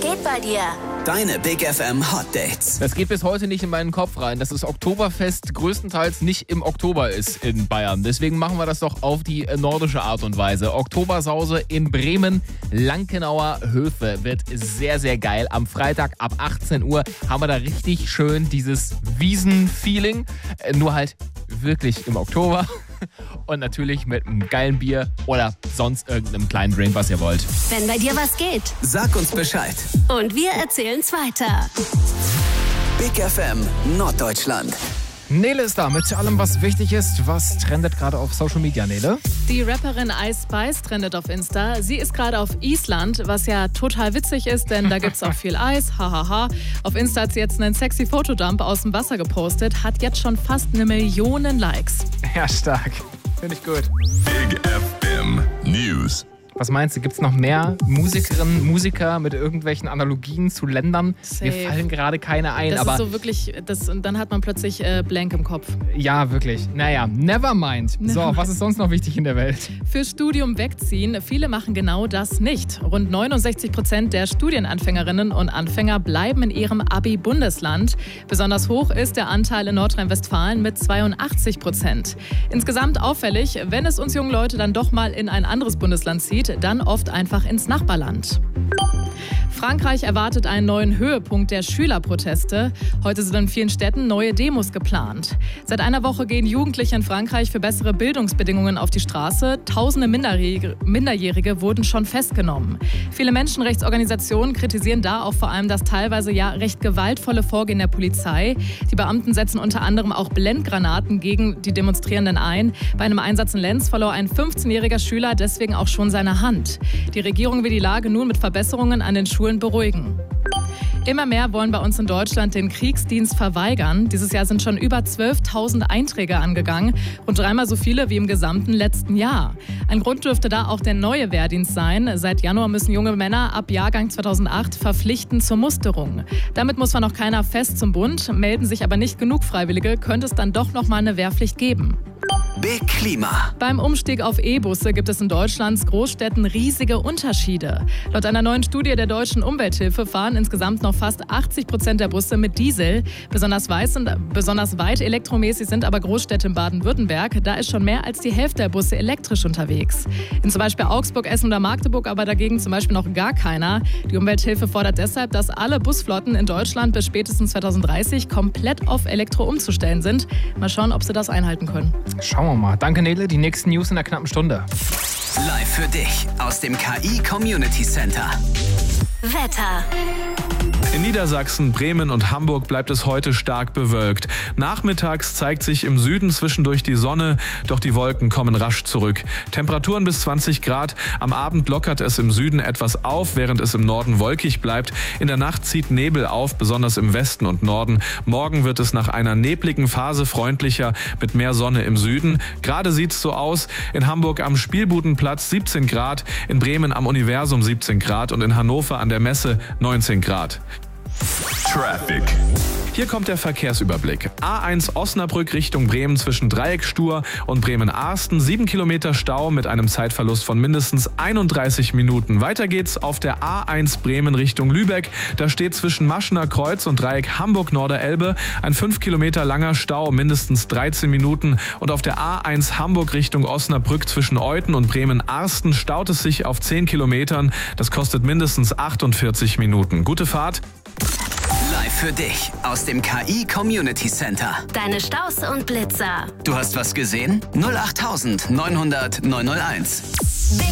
geht bei dir? Deine Big FM Hot Dates. Das geht bis heute nicht in meinen Kopf rein, dass das Oktoberfest größtenteils nicht im Oktober ist in Bayern. Deswegen machen wir das doch auf die nordische Art und Weise. Oktobersause in Bremen, Lankenauer Höfe wird sehr, sehr geil. Am Freitag ab 18 Uhr haben wir da richtig schön dieses Wiesen-Feeling. Nur halt wirklich im Oktober. Und natürlich mit einem geilen Bier oder sonst irgendeinem kleinen Drink, was ihr wollt. Wenn bei dir was geht. Sag uns Bescheid. Und wir erzählen's weiter. Big FM Norddeutschland. Nele ist da mit allem, was wichtig ist. Was trendet gerade auf Social Media, Nele? Die Rapperin Ice Spice trendet auf Insta. Sie ist gerade auf Island, was ja total witzig ist, denn da gibt's auch viel Eis. Hahaha. Auf Insta hat sie jetzt einen sexy Fotodump aus dem Wasser gepostet. Hat jetzt schon fast 1 Million Likes. Ja, stark. Finde ich gut. Big FM News. Was meinst du, gibt es noch mehr Musikerinnen, Musiker mit irgendwelchen Analogien zu Ländern? Safe. Mir fallen gerade keine ein. Das aber ist so wirklich, und dann hat man plötzlich blank im Kopf. ja, wirklich. Naja, never mind. So, was ist sonst noch wichtig in der Welt? Fürs Studium wegziehen, viele machen genau das nicht. Rund 69% der Studienanfängerinnen und Anfänger bleiben in ihrem Abi-Bundesland. Besonders hoch ist der Anteil in Nordrhein-Westfalen mit 82%. Insgesamt auffällig, wenn es uns jungen Leute dann doch mal in ein anderes Bundesland zieht, dann oft einfach ins Nachbarland. Frankreich erwartet einen neuen Höhepunkt der Schülerproteste. Heute sind in vielen Städten neue Demos geplant. Seit einer Woche gehen Jugendliche in Frankreich für bessere Bildungsbedingungen auf die Straße. Tausende Minderjährige wurden schon festgenommen. Viele Menschenrechtsorganisationen kritisieren da auch vor allem das teilweise ja recht gewaltvolle Vorgehen der Polizei. Die Beamten setzen unter anderem auch Blendgranaten gegen die Demonstrierenden ein. Bei einem Einsatz in Lens verlor ein 15-jähriger Schüler deswegen auch schon seine Hand. Die Regierung will die Lage nun mit Verbesserungen an den Schulen beruhigen. Immer mehr wollen bei uns in Deutschland den Kriegsdienst verweigern. Dieses Jahr sind schon über 12.000 Einträge angegangen, rund 3-mal so viele wie im gesamten letzten Jahr. Ein Grund dürfte da auch der neue Wehrdienst sein. Seit Januar müssen junge Männer ab Jahrgang 2008 verpflichten zur Musterung. Damit muss zwar noch keiner fest zum Bund, melden sich aber nicht genug Freiwillige, könnte es dann doch noch mal eine Wehrpflicht geben. Big Klima. Beim Umstieg auf E-Busse gibt es in Deutschlands Großstädten riesige Unterschiede. Laut einer neuen Studie der Deutschen Umwelthilfe fahren insgesamt noch fast 80% der Busse mit Diesel. Besonders weit elektromäßig sind aber Großstädte in Baden-Württemberg. Da ist schon mehr als die Hälfte der Busse elektrisch unterwegs. In zum Beispiel Augsburg, Essen oder Magdeburg aber dagegen zum Beispiel noch gar keiner. Die Umwelthilfe fordert deshalb, dass alle Busflotten in Deutschland bis spätestens 2030 komplett auf Elektro umzustellen sind. Mal schauen, ob sie das einhalten können. Schauen wir mal. Danke, Nele. Die nächsten News in einer knappen Stunde. Live für dich aus dem KI Community Center. Wetter. In Niedersachsen, Bremen und Hamburg bleibt es heute stark bewölkt. Nachmittags zeigt sich im Süden zwischendurch die Sonne, doch die Wolken kommen rasch zurück. Temperaturen bis 20 Grad. Am Abend lockert es im Süden etwas auf, während es im Norden wolkig bleibt. In der Nacht zieht Nebel auf, besonders im Westen und Norden. Morgen wird es nach einer nebligen Phase freundlicher mit mehr Sonne im Süden. Gerade sieht es so aus. In Hamburg am Spielbudenplatz 17 Grad, in Bremen am Universum 17 Grad und in Hannover an der Messe 19 Grad. Traffic. Hier kommt der Verkehrsüberblick. A1 Osnabrück Richtung Bremen zwischen Dreieckstuhr und Bremen-Arsten. 7 Kilometer Stau mit einem Zeitverlust von mindestens 31 Minuten. Weiter geht's auf der A1 Bremen Richtung Lübeck. Da steht zwischen Maschener Kreuz und Dreieck Hamburg-Norderelbe ein 5 Kilometer langer Stau, mindestens 13 Minuten. Und auf der A1 Hamburg Richtung Osnabrück zwischen Euthen und Bremen-Arsten staut es sich auf 10 Kilometern. Das kostet mindestens 48 Minuten. Gute Fahrt. Live für dich aus dem KI Community Center. Deine Staus und Blitzer. Du hast was gesehen? 08900 901.